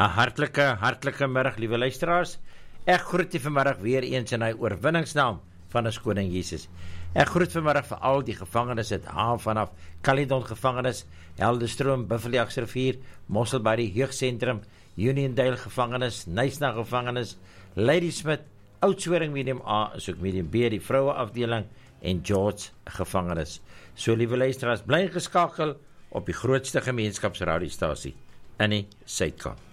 Hartlike middag, liewe luisteraars. Ek groet u vanmiddag weer eens in hy oorwinningsnaam van ons koning Jesus. Ek groet vanmiddag vir al die gevangenes het vanaf Caledon gevangenis, Helderstroom, Buffeliaksrivier, Mosselbaai Jeugdsentrum, Uniondale gevangenis, Nysna gevangenis, Ladysmith, Oudtshoorn medium A, is ook medium B, die vroue afdeling en George gevangenis. So liewe luisteraars, bly geskakel op die grootste gemeenskapsradiostasie in die Suid-Kaap.